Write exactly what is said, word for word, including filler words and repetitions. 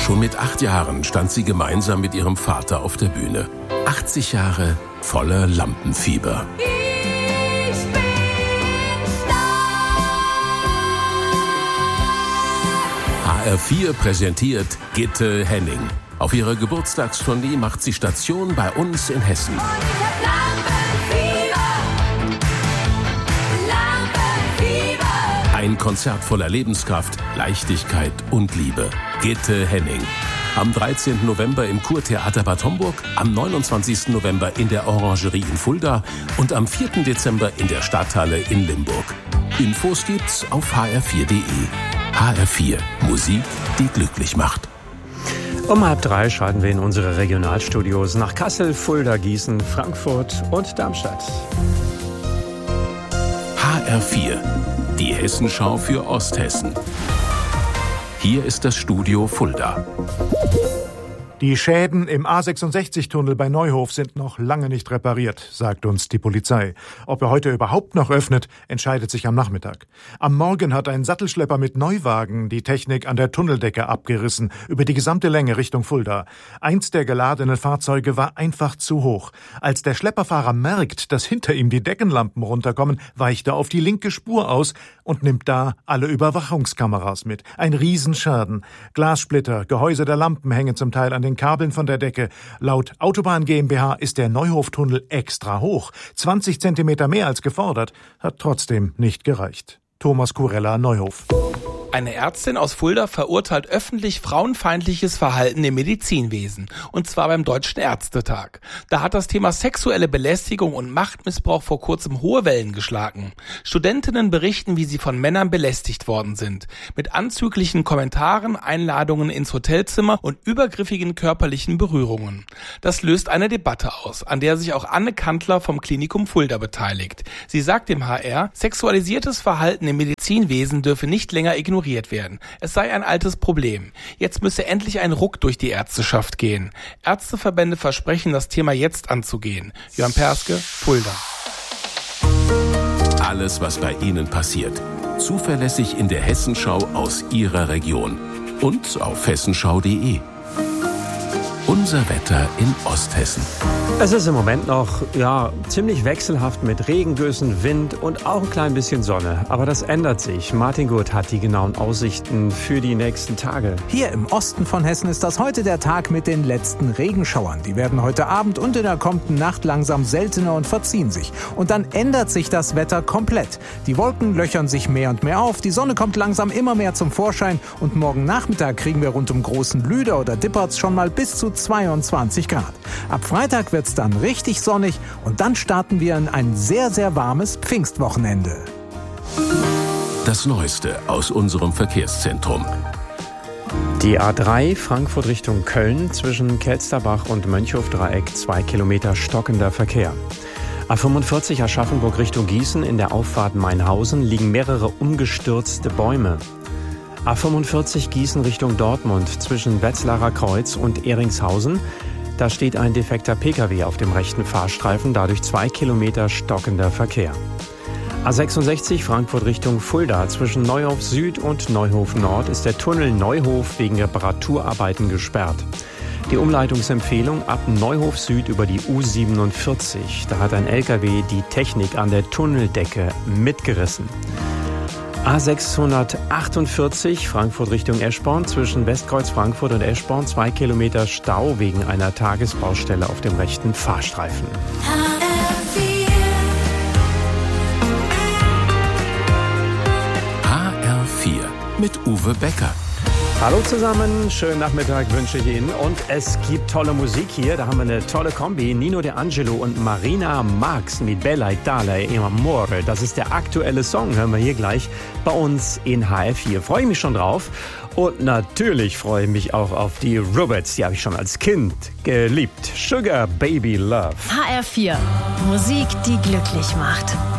Schon mit acht Jahren stand sie gemeinsam mit ihrem Vater auf der Bühne. achtzig Jahre voller Lampenfieber. Ich bin stark. H R vier präsentiert Gitte Henning. Auf ihrer Geburtstagstournee macht sie Station bei uns in Hessen. Und ich hab Lampenfieber. Lampenfieber. Ein Konzert voller Lebenskraft, Leichtigkeit und Liebe. Gitte Henning. Am dreizehnten November im Kurtheater Bad Homburg, am neunundzwanzigsten November in der Orangerie in Fulda und am vierten Dezember in der Stadthalle in Limburg. Infos gibt's auf h r vier punkt d e. H R vier. Musik, die glücklich macht. Um halb drei schalten wir in unsere Regionalstudios nach Kassel, Fulda, Gießen, Frankfurt und Darmstadt. H R vier. Die Hessenschau für Osthessen. Hier ist das Studio Fulda. Die Schäden im A sechsundsechzig-Tunnel bei Neuhof sind noch lange nicht repariert, sagt uns die Polizei. Ob er heute überhaupt noch öffnet, entscheidet sich am Nachmittag. Am Morgen hat ein Sattelschlepper mit Neuwagen die Technik an der Tunneldecke abgerissen, über die gesamte Länge Richtung Fulda. Eins der geladenen Fahrzeuge war einfach zu hoch. Als der Schlepperfahrer merkt, dass hinter ihm die Deckenlampen runterkommen, weicht er auf die linke Spur aus und nimmt da alle Überwachungskameras mit. Ein Riesenschaden. Glassplitter, Gehäuse der Lampen hängen zum Teil an den Kabeln von der Decke. Laut Autobahn GmbH ist der Neuhof-Tunnel extra hoch. zwanzig Zentimeter mehr als gefordert, hat trotzdem nicht gereicht. Thomas Kurella, Neuhof. Eine Ärztin aus Fulda verurteilt öffentlich frauenfeindliches Verhalten im Medizinwesen. Und zwar beim Deutschen Ärztetag. Da hat das Thema sexuelle Belästigung und Machtmissbrauch vor kurzem hohe Wellen geschlagen. Studentinnen berichten, wie sie von Männern belästigt worden sind. Mit anzüglichen Kommentaren, Einladungen ins Hotelzimmer und übergriffigen körperlichen Berührungen. Das löst eine Debatte aus, an der sich auch Anne Kantler vom Klinikum Fulda beteiligt. Sie sagt dem H R, sexualisiertes Verhalten im Medizinwesen dürfe nicht länger ignoriert werden. Es sei ein altes Problem. Jetzt müsse endlich ein Ruck durch die Ärzteschaft gehen. Ärzteverbände versprechen, das Thema jetzt anzugehen. Jörn Perske, Fulda. Alles, was bei Ihnen passiert. Zuverlässig in der Hessenschau aus Ihrer Region. Und auf hessenschau punkt d e. Unser Wetter in Osthessen. Es ist im Moment noch, ja, ziemlich wechselhaft mit Regengüssen, Wind und auch ein klein bisschen Sonne. Aber das ändert sich. Martin Gut hat die genauen Aussichten für die nächsten Tage. Hier im Osten von Hessen ist das heute der Tag mit den letzten Regenschauern. Die werden heute Abend und in der kommenden Nacht langsam seltener und verziehen sich. Und dann ändert sich das Wetter komplett. Die Wolken löchern sich mehr und mehr auf, die Sonne kommt langsam immer mehr zum Vorschein und morgen Nachmittag kriegen wir rund um Großen Lüder oder Dippertz schon mal bis zu zweiundzwanzig Grad. Ab Freitag wird's dann richtig sonnig und dann starten wir in ein sehr, sehr warmes Pfingstwochenende. Das Neueste aus unserem Verkehrszentrum. Die A drei Frankfurt Richtung Köln zwischen Kelsterbach und Mönchhof-Dreieck zwei Kilometer stockender Verkehr. A fünfundvierzig Aschaffenburg Richtung Gießen in der Auffahrt Mainhausen liegen mehrere umgestürzte Bäume. A fünfundvierzig Gießen Richtung Dortmund zwischen Wetzlarer Kreuz und Ehringshausen. Da steht ein defekter Pkw auf dem rechten Fahrstreifen, dadurch zwei Kilometer stockender Verkehr. A sechsundsechzig Frankfurt Richtung Fulda zwischen Neuhof Süd und Neuhof Nord ist der Tunnel Neuhof wegen Reparaturarbeiten gesperrt. Die Umleitungsempfehlung ab Neuhof Süd über die U siebenundvierzig. Da hat ein L K W die Technik an der Tunneldecke mitgerissen. A sechshundertachtundvierzig Frankfurt Richtung Eschborn zwischen Westkreuz Frankfurt und Eschborn zwei Kilometer Stau wegen einer Tagesbaustelle auf dem rechten Fahrstreifen. H R vier mit Uwe Becker. Hallo zusammen, schönen Nachmittag wünsche ich Ihnen und es gibt tolle Musik hier, da haben wir eine tolle Kombi, Nino De Angelo und Marina Marx mit Bella Italia e Amore, das ist der aktuelle Song, hören wir hier gleich bei uns in H R vier, freue ich mich schon drauf und natürlich freue ich mich auch auf die Rubettes, die habe ich schon als Kind geliebt, Sugar Baby Love. H R vier, Musik, die glücklich macht.